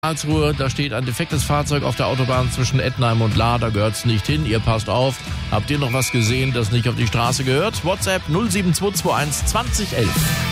Karlsruhe, da steht ein defektes Fahrzeug auf der Autobahn zwischen Ettenheim und Lahr, da gehört's nicht hin, ihr passt auf. Habt ihr noch was gesehen, das nicht auf die Straße gehört? WhatsApp 07221 2011.